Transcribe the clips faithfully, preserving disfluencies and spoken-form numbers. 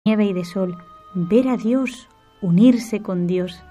nieve y de sol, ver a Dios, unirse con Dios.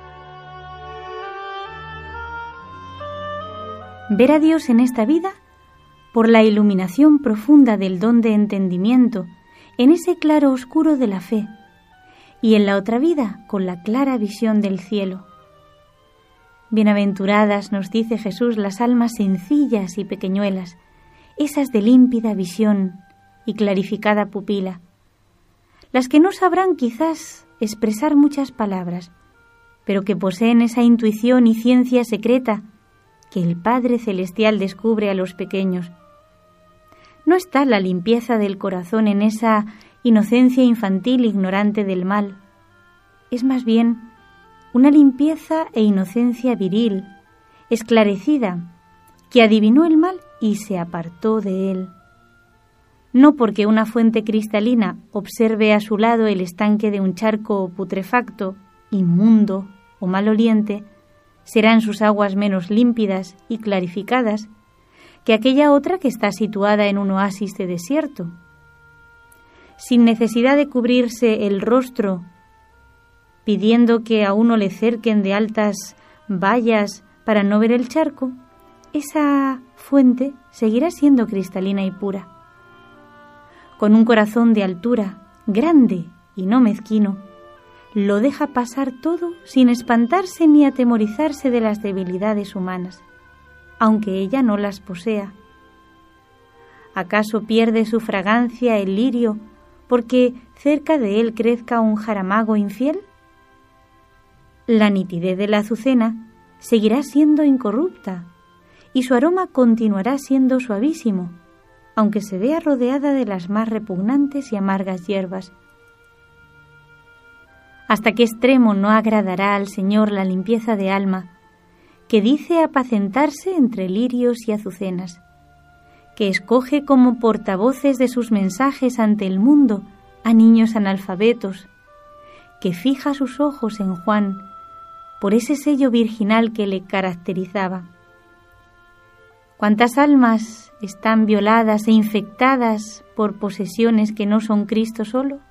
Ver a Dios en esta vida por la iluminación profunda del don de entendimiento, en ese claro oscuro de la fe, y en la otra vida con la clara visión del cielo. Bienaventuradas, nos dice Jesús, las almas sencillas y pequeñuelas, esas de límpida visión y clarificada pupila, las que no sabrán quizás expresar muchas palabras, pero que poseen esa intuición y ciencia secreta que el Padre Celestial descubre a los pequeños. No está la limpieza del corazón en esa inocencia infantil ignorante del mal. Es más bien una limpieza e inocencia viril, esclarecida, que adivinó el mal y se apartó de él. No porque una fuente cristalina observe a su lado el estanque de un charco putrefacto, inmundo o maloliente, serán sus aguas menos límpidas y clarificadas que aquella otra que está situada en un oasis de desierto. Sin necesidad de cubrirse el rostro, pidiendo que a uno le cerquen de altas vallas para no ver el charco, esa fuente seguirá siendo cristalina y pura. Con un corazón de altura, grande y no mezquino, lo deja pasar todo sin espantarse ni atemorizarse de las debilidades humanas, aunque ella no las posea. ¿Acaso pierde su fragancia el lirio porque cerca de él crezca un jaramago infiel? La nitidez de la azucena seguirá siendo incorrupta y su aroma continuará siendo suavísimo, aunque se vea rodeada de las más repugnantes y amargas hierbas. ¿Hasta qué extremo no agradará al Señor la limpieza de alma, que dice apacentarse entre lirios y azucenas, que escoge como portavoces de sus mensajes ante el mundo a niños analfabetos, que fija sus ojos en Juan por ese sello virginal que le caracterizaba? ¿Cuántas almas están violadas e infectadas por posesiones que no son Cristo solo?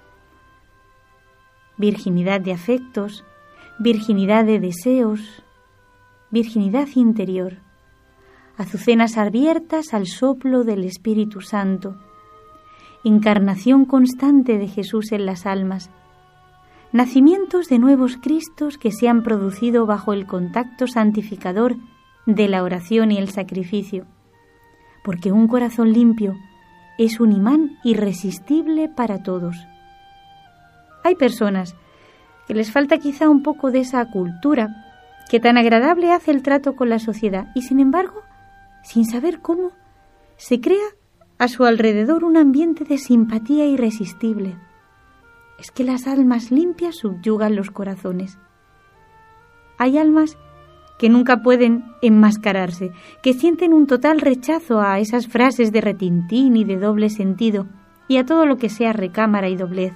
Virginidad de afectos, virginidad de deseos, virginidad interior, azucenas abiertas al soplo del Espíritu Santo, encarnación constante de Jesús en las almas, nacimientos de nuevos Cristos que se han producido bajo el contacto santificador de la oración y el sacrificio, porque un corazón limpio es un imán irresistible para todos. Hay personas que les falta quizá un poco de esa cultura que tan agradable hace el trato con la sociedad y, sin embargo, sin saber cómo, se crea a su alrededor un ambiente de simpatía irresistible. Es que las almas limpias subyugan los corazones. Hay almas que nunca pueden enmascararse, que sienten un total rechazo a esas frases de retintín y de doble sentido y a todo lo que sea recámara y doblez.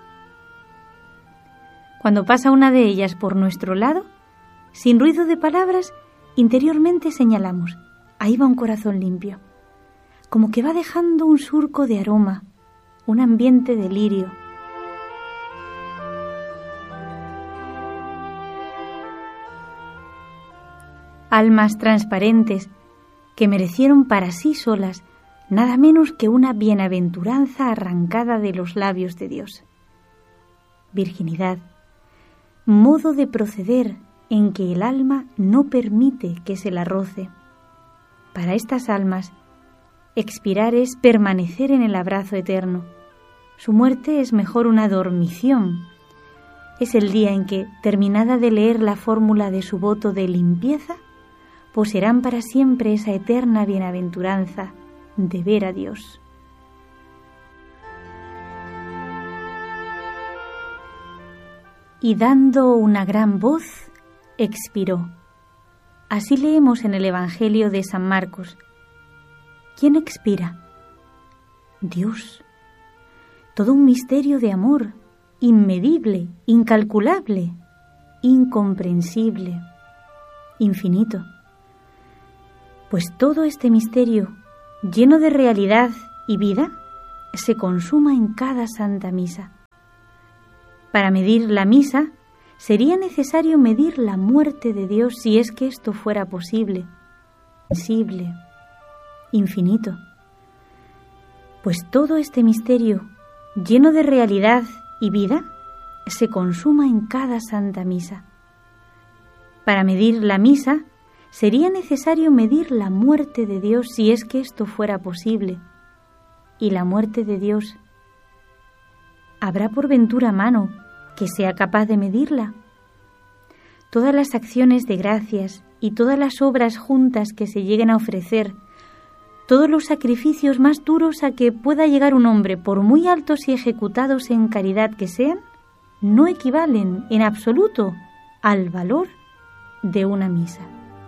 Cuando pasa una de ellas por nuestro lado, sin ruido de palabras, interiormente señalamos: ahí va un corazón limpio, como que va dejando un surco de aroma, un ambiente de lirio. Almas transparentes que merecieron para sí solas nada menos que una bienaventuranza arrancada de los labios de Dios. Virginidad, modo de proceder en que el alma no permite que se la roce. Para estas almas, expirar es permanecer en el abrazo eterno. Su muerte es mejor una dormición. Es el día en que, terminada de leer la fórmula de su voto de limpieza, poseerán para siempre esa eterna bienaventuranza de ver a Dios. Y dando una gran voz, expiró. Así leemos en el Evangelio de San Marcos. ¿Quién expira? Dios. Todo un misterio de amor, inmedible, incalculable, incomprensible, infinito. Pues todo este misterio, lleno de realidad y vida, se consuma en cada Santa Misa. Para medir la misa, sería necesario medir la muerte de Dios si es que esto fuera posible, sensible, infinito. Pues todo este misterio, lleno de realidad y vida, se consuma en cada Santa Misa. Para medir la misa, sería necesario medir la muerte de Dios si es que esto fuera posible. Y la muerte de Dios, ¿habrá por ventura mano que sea capaz de medirla? Todas las acciones de gracias y todas las obras juntas que se lleguen a ofrecer, todos los sacrificios más duros a que pueda llegar un hombre, por muy altos y ejecutados en caridad que sean, no equivalen en absoluto al valor de una misa.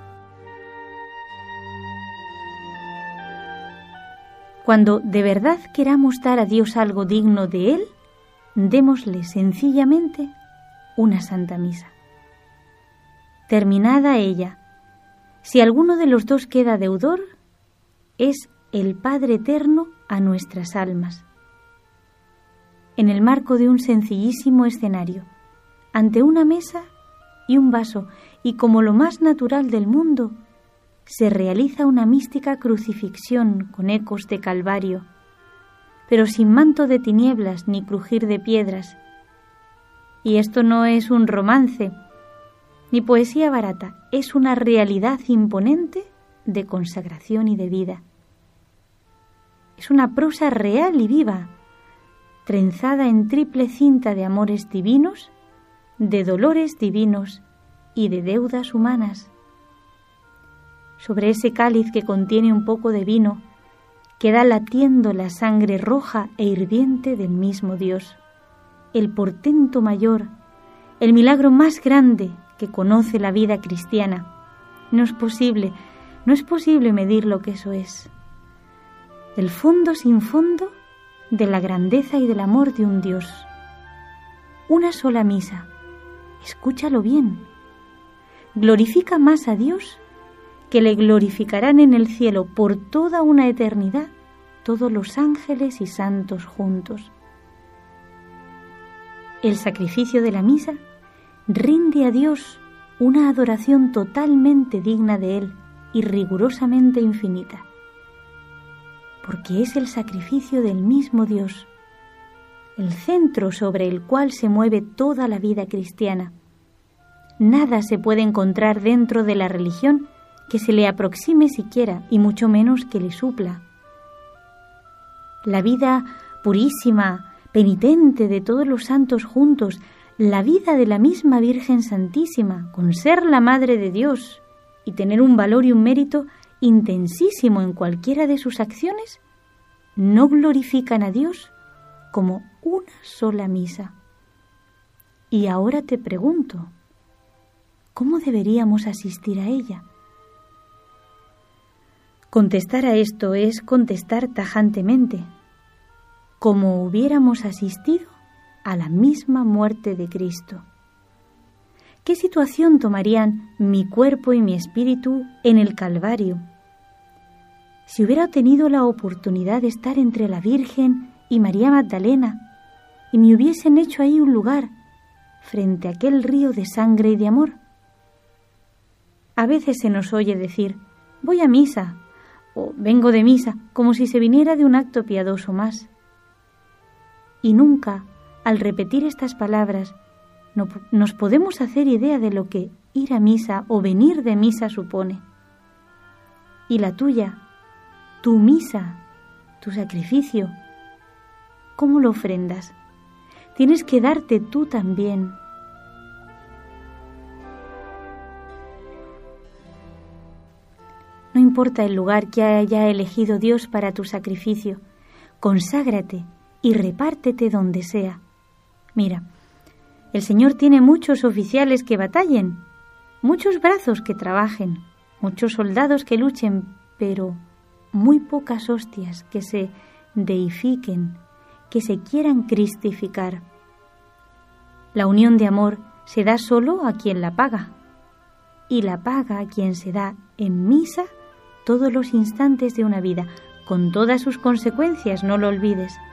Cuando de verdad queramos dar a Dios algo digno de Él, démosle sencillamente una Santa Misa. Terminada ella, si alguno de los dos queda deudor, es el Padre Eterno a nuestras almas. En el marco de un sencillísimo escenario, ante una mesa y un vaso, y como lo más natural del mundo, se realiza una mística crucifixión con ecos de Calvario, pero sin manto de tinieblas ni crujir de piedras. Y esto no es un romance, ni poesía barata, es una realidad imponente de consagración y de vida. Es una prosa real y viva, trenzada en triple cinta de amores divinos, de dolores divinos y de deudas humanas. Sobre ese cáliz que contiene un poco de vino, queda latiendo la sangre roja e hirviente del mismo Dios, el portento mayor, el milagro más grande que conoce la vida cristiana. No es posible, no es posible medir lo que eso es. El fondo sin fondo de la grandeza y del amor de un Dios. Una sola misa, escúchalo bien, glorifica más a Dios que le glorificarán en el cielo por toda una eternidad todos los ángeles y santos juntos. El sacrificio de la misa rinde a Dios una adoración totalmente digna de Él y rigurosamente infinita, porque es el sacrificio del mismo Dios, el centro sobre el cual se mueve toda la vida cristiana. Nada se puede encontrar dentro de la religión que se le aproxime siquiera, y mucho menos que le supla. La vida purísima, penitente de todos los santos juntos, la vida de la misma Virgen Santísima, con ser la Madre de Dios y tener un valor y un mérito intensísimo en cualquiera de sus acciones, no glorifican a Dios como una sola misa. Y ahora te pregunto, ¿cómo deberíamos asistir a ella? Contestar a esto es contestar tajantemente, como hubiéramos asistido a la misma muerte de Cristo. ¿Qué situación tomarían mi cuerpo y mi espíritu en el Calvario? Si hubiera tenido la oportunidad de estar entre la Virgen y María Magdalena y me hubiesen hecho ahí un lugar frente a aquel río de sangre y de amor. A veces se nos oye decir, voy a misa, o vengo de misa, como si se viniera de un acto piadoso más. Y nunca, al repetir estas palabras, no, nos podemos hacer idea de lo que ir a misa o venir de misa supone. Y la tuya, tu misa, tu sacrificio, ¿cómo lo ofrendas? Tienes que darte tú también. No importa el lugar que haya elegido Dios para tu sacrificio, conságrate y repártete donde sea. Mira, el Señor tiene muchos oficiales que batallen, muchos brazos que trabajen, muchos soldados que luchen, pero muy pocas hostias que se deifiquen, que se quieran cristificar. La unión de amor se da solo a quien la paga, y la paga a quien se da en misa todos los instantes de una vida, con todas sus consecuencias, no lo olvides.